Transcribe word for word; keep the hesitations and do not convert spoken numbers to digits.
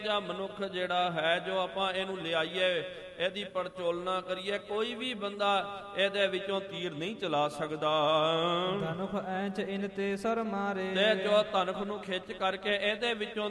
ਜਾਂ ਮਨੁੱਖ ਜਿਹੜਾ ਹੈ, ਜੋ ਆਪਾਂ ਇਹਨੂੰ ਲਿਆਈਏ, ਇਹਦੀ ਪੜਚੋਲਨਾ ਕਰੀਏ, ਕੋਈ ਵੀ ਬੰਦਾ ਇਹਦੇ ਵਿੱਚੋਂ ਤੀਰ ਨਹੀਂ ਚਲਾ ਸਕਦਾ। ਧਨੁਖ ਐਂਚ ਇਨ ਤੇ ਸਰ ਮਾਰੇ, ਤੇ ਜੋ ਧਨੁਖ ਨੂੰ ਖਿੱਚ ਕਰਕੇ ਇਹਦੇ ਵਿੱਚੋਂ